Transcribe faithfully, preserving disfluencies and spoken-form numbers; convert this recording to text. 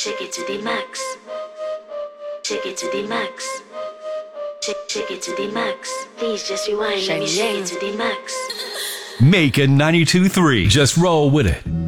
Take it to the max. Take it to the max. Take, take it to the max. Please just rewind. Let me shake it to the max. Make it ninety-two point three. Just roll with it.